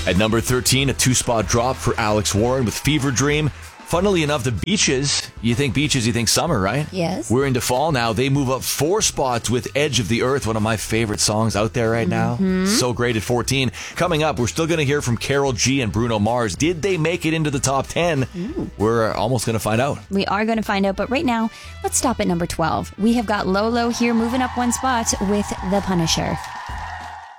At number 13, a 2-spot drop for Alex Warren with Fever Dream. Funnily enough, the Beaches, you think summer, right? Yes. We're into fall now. They move up 4 spots with Edge of the Earth, one of my favorite songs out there right now. So great at 14. Coming up, we're still going to hear from Karol G and Bruno Mars. Did they make it into the top 10? We're almost going to find out. We are going to find out, but right now, let's stop at number 12. We have got Lolo here moving up 1 spot with The Punisher.